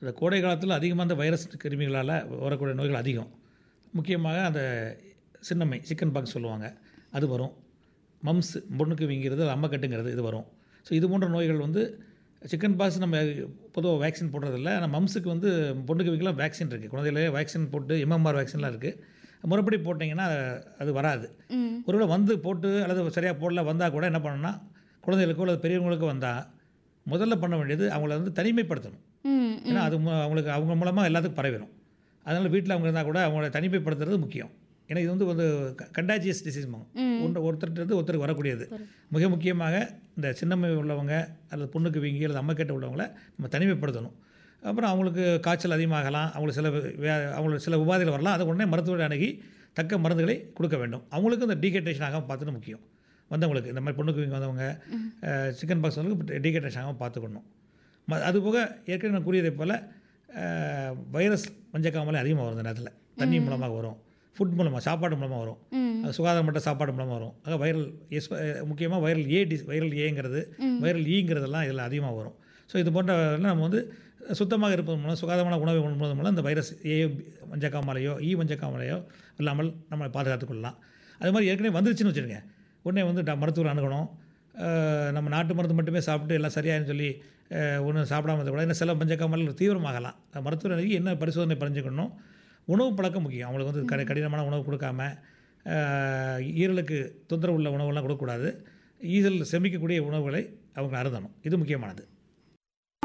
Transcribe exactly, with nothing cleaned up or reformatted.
அந்த கோடை காலத்தில் அதிகமாக அந்த வைரஸ் கிருமிகளால் வரக்கூடிய நோய்கள் அதிகம். முக்கியமாக அந்த சின்னம்மை சிக்கன் பாக்ஸ் சொல்லுவாங்க, அது வரும். மம்ஸ் பொண்ணுக்கு வீங்கிறது, அம்மக்கட்டுங்கிறது இது வரும். ஸோ இது போன்ற நோய்கள் வந்து சிக்கன் பாக்ஸ் நம்ம பொதுவாக வேக்சின் போடுறதில்ல. ஆனால் மம்ஸுக்கு வந்து பொண்ணுக்கு வீங்கலாம் வேக்சின் இருக்குது. குழந்தைகளே வேக்சின் போட்டு எம்எம்ஆர் வேக்சின்லாம் இருக்குது. முறைப்படி போட்டிங்கன்னா அது வராது. ஒருவேளை வந்து போட்டு அல்லது சரியாக போடல வந்தால் கூட என்ன பண்ணணும்னா, குழந்தைகளுக்கோ அல்லது பெரியவங்களுக்கோ வந்தால் முதல்ல பண்ண வேண்டியது அவங்கள வந்து தனிமைப்படுத்தணும். ஏன்னா அது அவங்களுக்கு அவங்க மூலமாக எல்லாத்துக்கும் பரவிடும். அதனால் வீட்டில் அவங்க இருந்தால் கூட அவங்கள தனிமைப்படுத்துறது முக்கியம். ஏன்னா இது வந்து ஒரு கண்டாஜியஸ் டிசீஸ் ஒன்று ஒருத்தருக்கு ஒருத்தருக்கு வரக்கூடியது. மிக முக்கியமாக இந்த சின்னம்மை உள்ளவங்க அல்லது பொண்ணுக்கு வீங்கி அல்லது அம்மக்கட்டை உள்ளவங்களை நம்ம தனிமைப்படுத்தணும். அப்புறம் அவங்களுக்கு காய்ச்சல் அதிகமாகலாம், அவங்களுக்கு சில வே அவங்களுக்கு சில உபாதைகள் வரலாம். அதை உடனே மருத்துவரை அணுகி தக்க மருந்துகளை கொடுக்க வேண்டும். அவங்களுக்கு இந்த டீஹைட்ரேஷன் ஆகாமல் பார்த்துட்டு முக்கியம். வந்தவங்களுக்கு இந்த மாதிரி பொண்ணுக்கு வீங்கி வந்தவங்க சிக்கன் பாக்ஸ் வந்து டீஹைட்ரேஷன் ஆகாமல் பார்த்துக்கணும். ம அதுபோக ஏற்கனவே நான் கூறியதை போல் வைரஸ் மஞ்சக்காமலே அதிகமாக வரும். இந்த நேரத்தில் தண்ணி மூலமாக வரும், ஃபுட் மூலமாக சாப்பாடு மூலமாக வரும், சுகாதாரமற்ற சாப்பாடு மூலமாக வரும். ஆக வைரல் எஸ் முக்கியமாக வைரல் ஏ டிஸ் வைரல் ஏங்கிறது வைரல் ஈங்கிறதெல்லாம் இதில் அதிகமாக வரும். ஸோ இது போன்ற நம்ம வந்து சுத்தமாக இருப்பது மூலம் சுகாதாரமான உணவை உண்பது மூலம் இந்த வைரஸ் ஏ மஞ்சக்காமலையோ ஈ மஞ்சக்காமலையோ இல்லாமல் நம்ம பாதுகாத்துக் கொள்ளலாம். அது மாதிரி ஏற்கனவே வந்துருச்சுன்னு வச்சுருங்க, உடனே வந்து மருத்துவர் அணுகணும். நம்ம நாட்டு மருந்து மட்டுமே சாப்பிட்டு எல்லாம் சரியானு சொல்லி ஒன்றும் சாப்பிடாம கூட ஏன்னா சில மஞ்சக்காமல் தீவிரமாகலாம். மருத்துவர் அணுகி என்ன பரிசோதனை பறிஞ்சுக்கணும். உணவு பழக்கம் முக்கியம். அவங்களுக்கு வந்து கடி கடினமான உணவு கொடுக்காம, ஈரலுக்கு தொந்தரவு உள்ள உணவுலாம் கொடுக்கக்கூடாது. ஈரல் செமிக்கக்கூடிய உணவுகளை அவங்க அருந்தணும். இது முக்கியமானது.